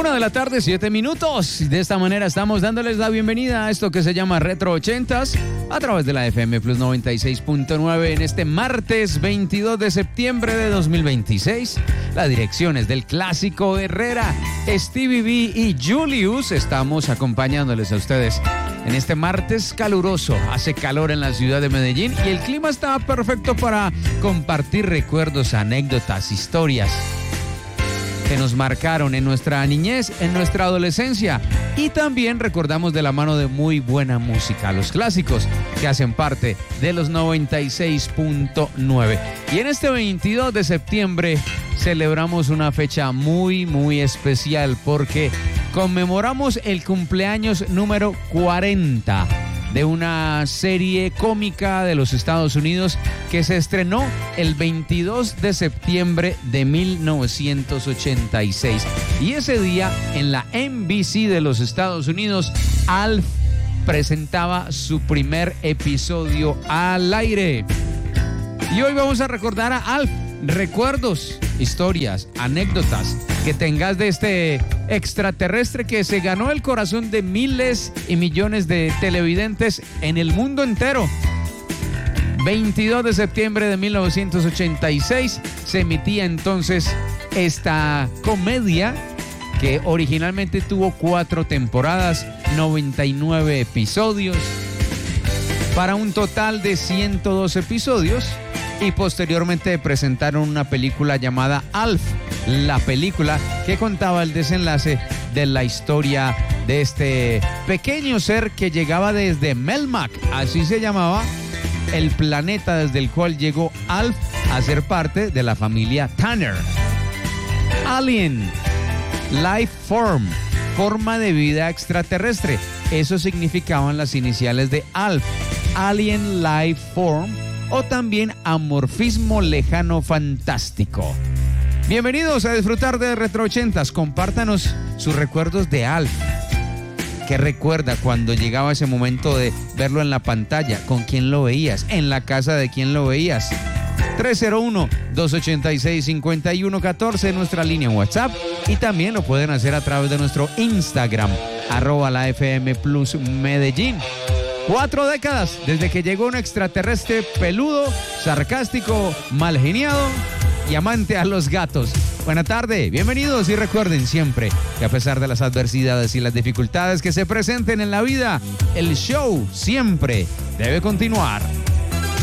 1:07 p.m. De esta manera estamos dándoles la bienvenida a esto que se llama Retro 80s a través de la FM Plus 96.9 en este martes 22 de septiembre de 2026. La dirección es del Clásico Herrera, Stevie B y Julius. Estamos acompañándoles a ustedes en este martes caluroso. Hace calor en la ciudad de Medellín y el clima está perfecto para compartir recuerdos, anécdotas, historias que nos marcaron en nuestra niñez, en nuestra adolescencia, y también recordamos de la mano de muy buena música, los clásicos que hacen parte de los 96.9. Y en este 22 de septiembre celebramos una fecha muy, muy especial porque conmemoramos el cumpleaños número 40 de una serie cómica de los Estados Unidos que se estrenó el 22 de septiembre de 1986. Y ese día, en la NBC de los Estados Unidos, Alf presentaba su primer episodio al aire. Y hoy vamos a recordar a Alf. Recuerdos, historias, anécdotas que tengas de este extraterrestre que se ganó el corazón de miles y millones de televidentes en el mundo entero. 22 de septiembre de 1986 se emitía entonces esta comedia que originalmente tuvo 4 temporadas, 99 episodios, para un total de 102 episodios. Y posteriormente presentaron una película llamada Alf, la película que contaba el desenlace de la historia de este pequeño ser que llegaba desde Melmac, así se llamaba el planeta desde el cual llegó Alf a ser parte de la familia Tanner. Alien, Life Form, forma de vida extraterrestre. Eso significaban las iniciales de Alf, Alien Life Form, o también amorfismo lejano fantástico. Bienvenidos a disfrutar de Retro 80s. Compártanos sus recuerdos de Alf. ¿Qué recuerda cuando llegaba ese momento de verlo en la pantalla? ¿Con quién lo veías? ¿En la casa de quién lo veías? 301-286-5114 en nuestra línea WhatsApp, y también lo pueden hacer a través de nuestro Instagram, @la FM Plus Medellín. 4 décadas desde que llegó un extraterrestre peludo, sarcástico, mal geniado y amante a los gatos. Buena tarde, bienvenidos, y recuerden siempre que a pesar de las adversidades y las dificultades que se presenten en la vida, el show siempre debe continuar.